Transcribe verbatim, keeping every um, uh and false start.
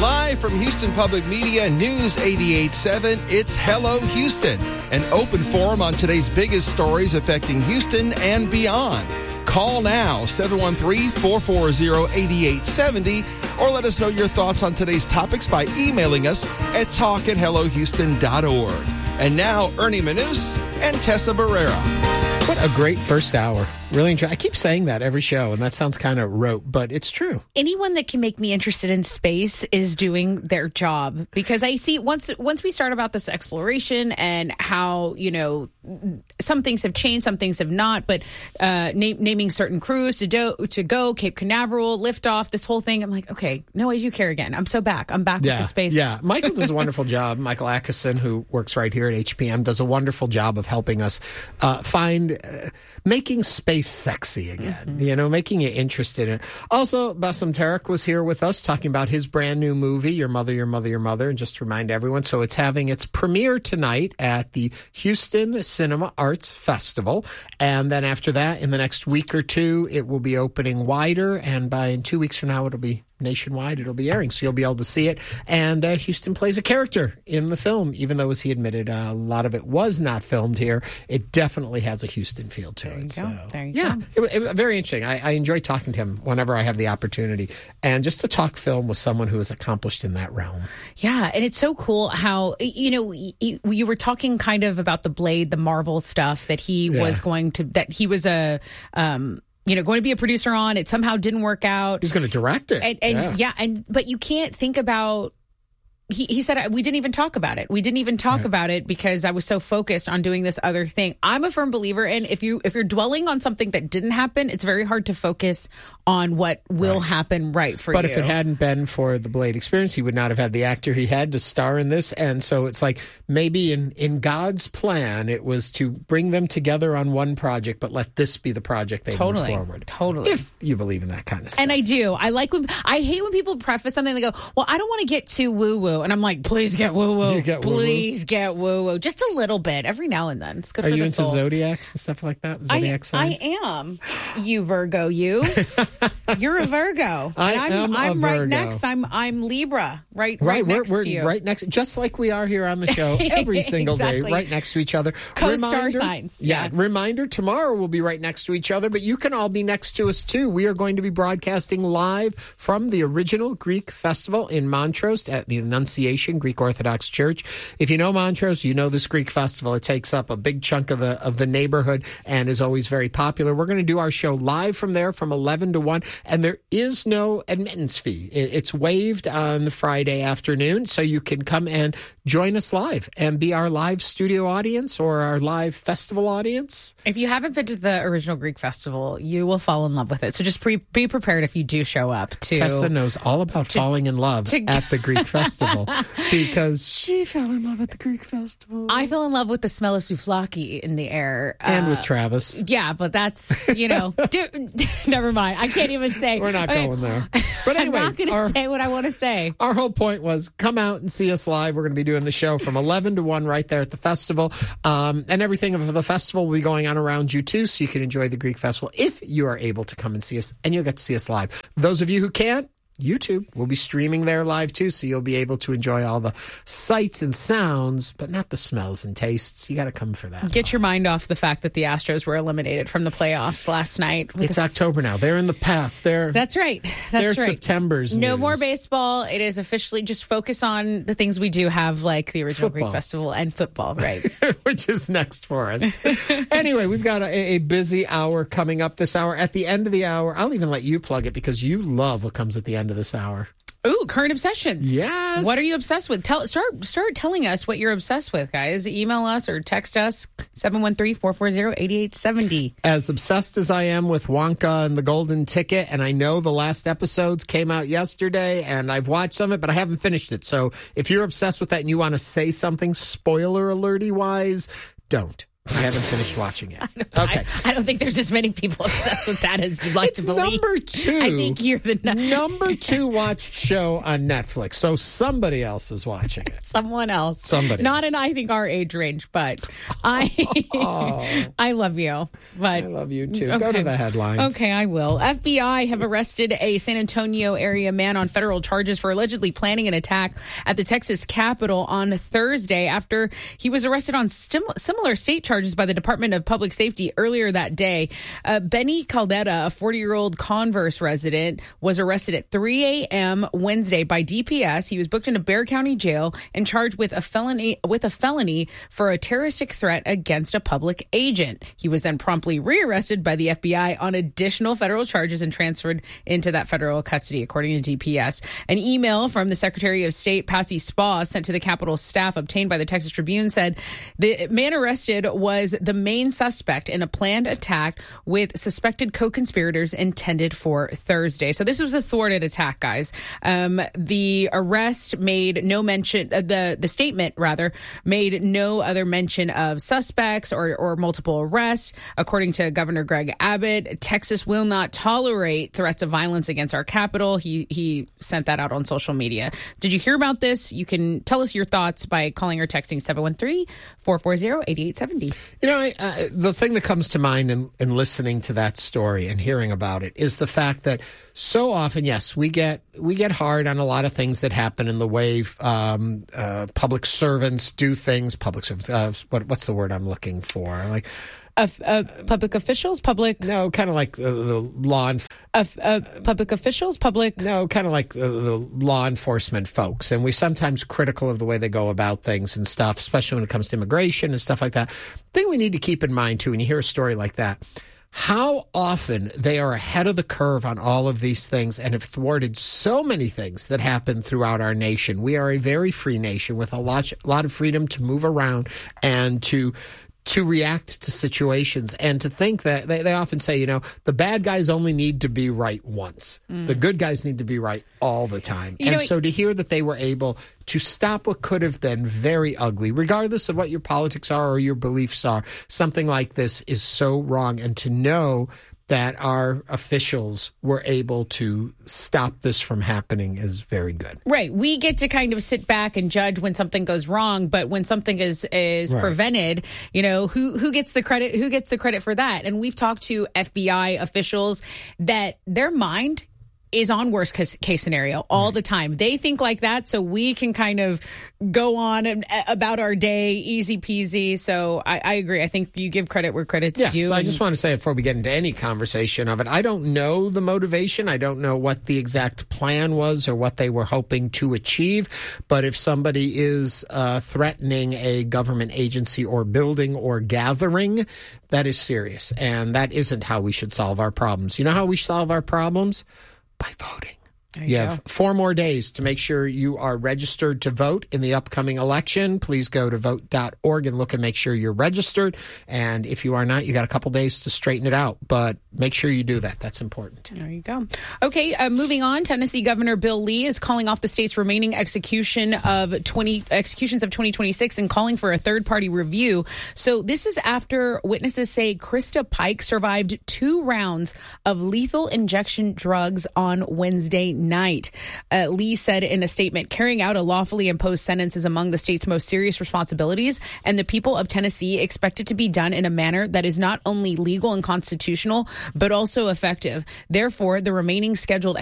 Live from Houston Public Media News eighty-eight point seven, it's Hello Houston, an open forum on today's biggest stories affecting Houston and beyond. Call now, seven one three, four four zero, eight eight seven zero, or let us know your thoughts on today's topics by emailing us at talk at hello houston dot org. And now, Ernie Manous and Tessa Barrera. What a great first hour. Really enjoy. I keep saying that every show, and that sounds kind of rote, but it's true. Anyone that can make me interested in space is doing their job, because I see once once we start about this exploration and how, you know, some things have changed, some things have not, but uh, name, naming certain crews to, do, to go, Cape Canaveral, liftoff, this whole thing, I'm like, okay, no, I do care again. I'm so back. I'm back yeah, with the space. Yeah, Michael does a wonderful job. Michael Atkinson, who works right here at H P M, does a wonderful job of helping us uh, find, uh, making space sexy again, mm-hmm. you know, making you interested in it. Also, Bassem Tarek was here with us talking about his brand new movie, Your Mother, Your Mother, Your Mother, and just to remind everyone, so it's having its premiere tonight at the Houston Cinema Arts Festival, and then after that, in the next week or two, it will be opening wider, and by in two weeks from now, it'll be nationwide. It'll be airing, so you'll be able to see it. And uh, Houston plays a character in the film, even though, as he admitted, uh, a lot of it was not filmed here. It definitely has a Houston feel to there it. You so, go. There you yeah, go. It, it, very interesting. I, I enjoy talking to him whenever I have the opportunity, and just to talk film with someone who is accomplished in that realm. Yeah, and it's so cool how, you know, you, you were talking kind of about the Blade, the Marvel stuff that he yeah. was going to, that he was a, um, you know, going to be a producer on. It somehow didn't work out. He's going to direct it. And, and yeah. yeah, and but you can't think about. He, he said, we didn't even talk about it. We didn't even talk right. about it because I was so focused on doing this other thing. I'm a firm believer in if you if you're dwelling on something that didn't happen, it's very hard to focus on what will right. happen right for but you. But if it hadn't been for the Blade experience, he would not have had the actor he had to star in this. And so it's like maybe in, in God's plan, it was to bring them together on one project, but let this be the project they totally. move forward. Totally. If you believe in that kind of stuff. And I do. I like when I hate when people preface something and they go, well, I don't want to get too woo-woo. And I'm like, please get woo-woo. Get please woo-woo. get woo-woo. Just a little bit every now and then. It's good Are for you the into soul. zodiacs and stuff like that? Zodiac I, sign? I am. You Virgo, you. You're a Virgo. I and I'm, am a I'm Virgo. right next. I'm I'm Libra. Right, right, right we're, next we're to you. Right next, just like we are here on the show every single exactly. day, right next to each other. Co-star Reminder, signs. Yeah, yeah. Reminder, tomorrow we'll be right next to each other, but you can all be next to us too. We are going to be broadcasting live from the original Greek Festival in Montrose at the Annunciation Greek Orthodox Church. If you know Montrose, you know this Greek Festival. It takes up a big chunk of the of the neighborhood and is always very popular. We're going to do our show live from there from eleven to one, and there is no admittance fee. It's waived on Friday afternoon, so you can come and join us live and be our live studio audience or our live festival audience. If you haven't been to the original Greek Festival, you will fall in love with it. So just pre- be prepared if you do show up to... Tessa knows all about to, falling in love to, at the Greek Festival because she fell in love at the Greek Festival. I fell in love with the smell of souvlaki in the air. And uh, with Travis. Yeah, but that's, you know, do, never mind. I can't even say. We're not okay. going there. But anyway, I'm not going to say what I want to say. Our whole point was come out and see us live. We're going to be doing the show from eleven to one right there at the festival. Um, and everything of the festival will be going on around you too, so you can enjoy the Greek Festival if you are able to come and see us, and you'll get to see us live. Those of you who can't, YouTube will be streaming there live too, so you'll be able to enjoy all the sights and sounds, but not the smells and tastes. You got to come for that. Get your mind off the fact that the Astros were eliminated from the playoffs last night. It's October now. They're in the past. They're That's right. That's they're right. September's No news. more baseball. It is officially just focus on the things we do have, like the original football. Greek Festival and football, right? Which is next for us. Anyway, we've got a, a busy hour coming up this hour. At the end of the hour, I'll even let you plug it because you love what comes at the end of this hour. Ooh, current obsessions. Yes. What are you obsessed with? Tell start start telling us what you're obsessed with, guys. Email us or text us seven one three, four four zero, eight eight seven zero. As obsessed as I am with Wonka and the Golden Ticket, and I know the last episodes came out yesterday, and I've watched some of it, but I haven't finished it. So if you're obsessed with that and you want to say something spoiler alerty wise, don't. I haven't finished watching it. I Okay. I, I don't think there's as many people obsessed with that as you'd like It's to believe. number two. I think you're the nu- number two watched show on Netflix. So somebody else is watching it. someone else. Somebody Not else. in, I think, our age range, but I Oh. I love you. But I love you too. Go to the headlines. Okay, I will. F B I have arrested a San Antonio area man on federal charges for allegedly planning an attack at the Texas Capitol on Thursday after he was arrested on stim- similar state charges by the Department of Public Safety earlier that day. Uh, Benny Caldera, a forty-year-old Converse resident, was arrested at three a.m. Wednesday by D P S. He was booked into Bexar County Jail and charged with a felony with a felony for a terroristic threat against a public agent. He was then promptly rearrested by the F B I on additional federal charges and transferred into that federal custody, according to D P S. An email from the Secretary of State, Patsy Spa, sent to the Capitol staff, obtained by the Texas Tribune, said the man arrested was the main suspect in a planned attack with suspected co-conspirators intended for Thursday. So this was a thwarted attack, guys. Um, the arrest made no mention, uh, the, the statement, rather, made no other mention of suspects or, or multiple arrests. According to Governor Greg Abbott, Texas will not tolerate threats of violence against our capital. He, he sent that out on social media. Did you hear about this? You can tell us your thoughts by calling or texting seven one three, four four zero, eight eight seven zero. You know, I, uh, the thing that comes to mind in, in listening to that story and hearing about it is the fact that so often, yes, we get we get hard on a lot of things that happen in the way um, uh, public servants do things. Public servants, uh, what, what's the word I'm looking for? Like. Uh, uh, public officials, public... No, kind of like uh, the law enf- uh, uh, public officials, public... No, kind of like uh, the law enforcement folks. And we're sometimes critical of the way they go about things and stuff, especially when it comes to immigration and stuff like that. The thing we need to keep in mind, too, when you hear a story like that, how often they are ahead of the curve on all of these things and have thwarted so many things that happen throughout our nation. We are a very free nation with a lot, a lot of freedom to move around and to... to react to situations and to think that they, they often say, you know, the bad guys only need to be right once. Mm. The good guys need to be right all the time. You and know, so to hear that they were able to stop what could have been very ugly, regardless of what your politics are or your beliefs are, something like this is so wrong. And to know that our officials were able to stop this from happening is very good. Right. We get to kind of sit back and judge when something goes wrong, but when something is is right. prevented, you know, who who gets the credit? Who gets the credit for that? And we've talked to F B I officials that their mind is on worst case scenario all right. the time. They think like that, so we can kind of go on and, about our day, easy peasy. So I, I agree. I think you give credit where credit's yeah, due. So I and, just want to say before we get into any conversation of it, I don't know the motivation. I don't know what the exact plan was or what they were hoping to achieve. But if somebody is uh, threatening a government agency or building or gathering, that is serious. And that isn't how we should solve our problems. You know how we solve our problems? By voting. You, you have four more days to make sure you are registered to vote in the upcoming election. Please go to vote dot org and look and make sure you're registered. And if you are not, you got a couple days to straighten it out. But make sure you do that. That's important. There you go. Okay, uh, moving on. Tennessee Governor Bill Lee is calling off the state's remaining execution of twenty executions of twenty twenty-six and calling for a third-party review. So this is after witnesses say Krista Pike survived two rounds of lethal injection drugs on Wednesday night. Uh, Lee said in a statement, carrying out a lawfully imposed sentence is among the state's most serious responsibilities, and the people of Tennessee expect it to be done in a manner that is not only legal and constitutional, but also effective. Therefore, the remaining scheduled